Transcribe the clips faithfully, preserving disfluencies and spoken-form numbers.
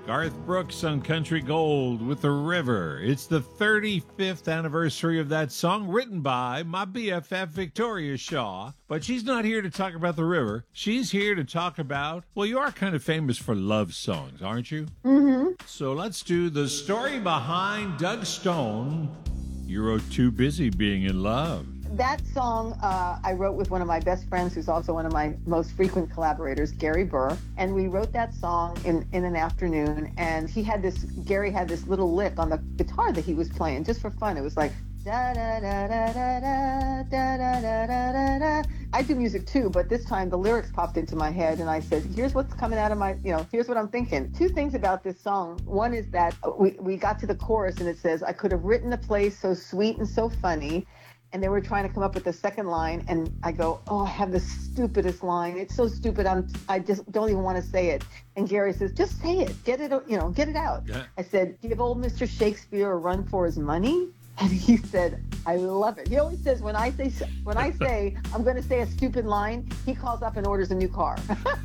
Garth Brooks on Country Gold with The River. It's the thirty-fifth anniversary of that song, written by my B F F Victoria Shaw. But she's not here to talk about the river. She's here to talk about, well, you are kind of famous for love songs, aren't you? Mm-hmm. So let's do the story behind Doug Stone. You wrote Too Busy Being in Love. That song uh, I wrote with one of my best friends, who's also one of my most frequent collaborators, Gary Burr. And we wrote that song in, in an afternoon. And he had this, Gary had this little lick on the guitar that he was playing just for fun. It was like, da da da da da da da da da da da. I do music too, but this time the lyrics popped into my head and I said, here's what's coming out of my, you know, here's what I'm thinking. Two things about this song. One is that we, we got to the chorus and it says, I could have written a play so sweet and so funny. And they were trying to come up with the second line, and I go, oh, I have the stupidest line. It's so stupid, I'm, I just don't even want to say it. And Gary says, just say it. Get it, you know, get it out. Yeah. I said, give old Mister Shakespeare a run for his money? And he said, I love it. He always says, when I say when I say I'm going to say a stupid line, he calls up and orders a new car.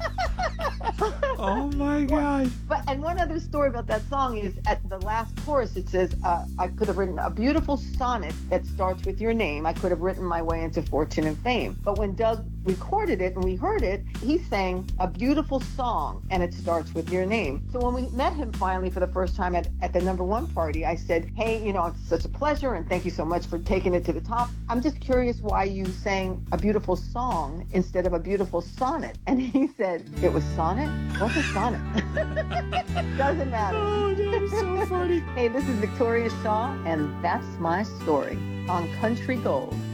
Oh, my God. But and one other story about that song is at the last chorus, it says, uh, I could have written a beautiful sonnet that starts with your name. I could have written my way into fortune and fame. But when Doug recorded it and we heard it, he sang a beautiful song and it starts with your name. So when we met him finally for the first time at, at the number one party, I said, hey, you know, it's such a pleasure and thank you so much for taking it to the top. I'm just curious why you sang a beautiful song instead of a beautiful sonnet. And he said, it was sonnet? What's a sonnet? Doesn't matter. Oh, that's so funny. Hey, this is Victoria Shaw and that's my story on Country Gold.